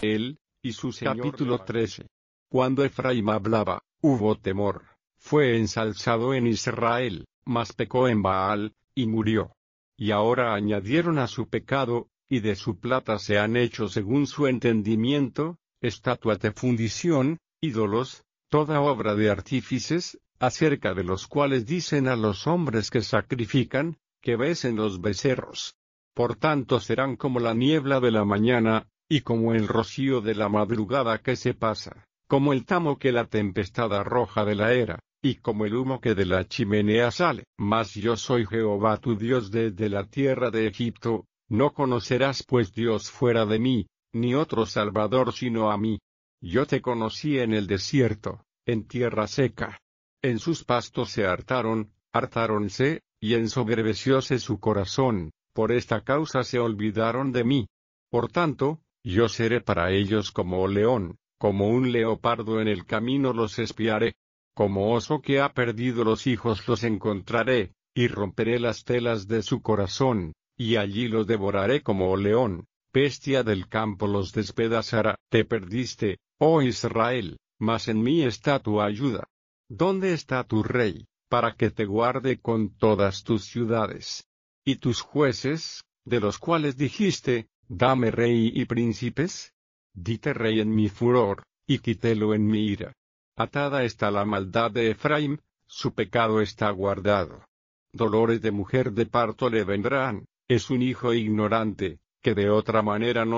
Él, y su Señor. Capítulo 13. Cuando Efraín hablaba, hubo temor, fue ensalzado en Israel, mas pecó en Baal, y murió. Y ahora añadieron a su pecado, y de su plata se han hecho según su entendimiento, estatuas de fundición, ídolos, toda obra de artífices, acerca de los cuales dicen a los hombres que sacrifican, que besen los becerros. Por tanto serán como la niebla de la mañana, y como el rocío de la madrugada que se pasa, como el tamo que la tempestad arroja de la era, y como el humo que de la chimenea sale. Mas yo soy Jehová tu Dios desde la tierra de Egipto, no conocerás pues Dios fuera de mí, ni otro Salvador sino a mí. Yo te conocí en el desierto, en tierra seca. En sus pastos se hartáronse, y ensoberbecióse su corazón, por esta causa se olvidaron de mí. Por tanto, yo seré para ellos como león, como un leopardo en el camino los espiaré. Como oso que ha perdido los hijos los encontraré, y romperé las telas de su corazón, y allí los devoraré como león, bestia del campo los despedazará. Te perdiste, oh Israel, mas en mí está tu ayuda. ¿Dónde está tu rey, para que te guarde con todas tus ciudades? Y tus jueces, de los cuales dijiste, dame rey y príncipes. Dite rey en mi furor, y quítélo en mi ira. Atada está la maldad de Efraín, su pecado está guardado. Dolores de mujer de parto le vendrán, es un hijo ignorante, que de otra manera no